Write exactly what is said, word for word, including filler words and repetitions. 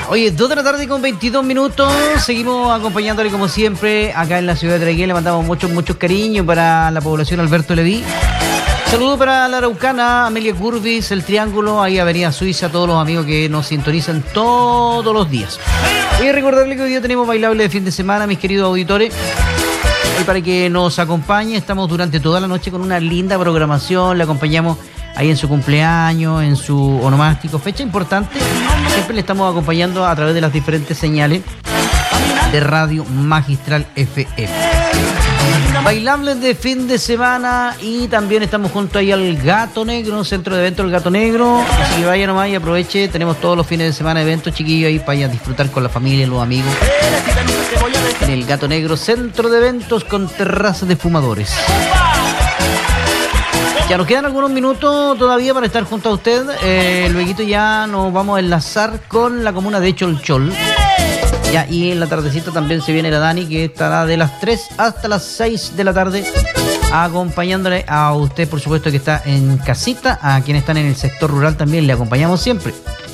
Oye, dos de la tarde con veintidós minutos. Seguimos acompañándole como siempre acá en la ciudad de Traiguén. Le mandamos muchos, muchos cariños para la población Alberto Leví. Saludos para la Araucana, Amelia Curvis, El Triángulo, ahí Avenida Suiza, todos los amigos que nos sintonizan todos los días. Voy a recordarle que hoy día tenemos bailable de fin de semana, mis queridos auditores. Hoy para que nos acompañe, estamos durante toda la noche con una linda programación. Le acompañamos ahí en su cumpleaños, en su onomástico, fecha importante. Siempre le estamos acompañando a través de las diferentes señales de Radio Magistral F M. Bailables de fin de semana y también estamos junto ahí al Gato Negro, centro de eventos El Gato Negro. Así que vaya nomás y aproveche, tenemos todos los fines de semana eventos, chiquillos, ahí para ir a disfrutar con la familia, los amigos. En El Gato Negro, centro de eventos con terrazas de fumadores. Ya nos quedan algunos minutos todavía para estar junto a usted. Eh, luego ya nos vamos a enlazar con la comuna de Cholchol. Ya, y en la tardecita también se viene la Dani, que estará de las tres hasta las seis de la tarde, acompañándole a usted, por supuesto, que está en casita, a quienes están en el sector rural también le acompañamos siempre.